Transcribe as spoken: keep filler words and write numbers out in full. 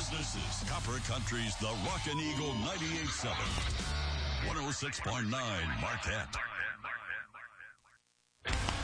This is Copper Country's The Rockin' Eagle ninety-eight point seven. one oh six point nine Marquette.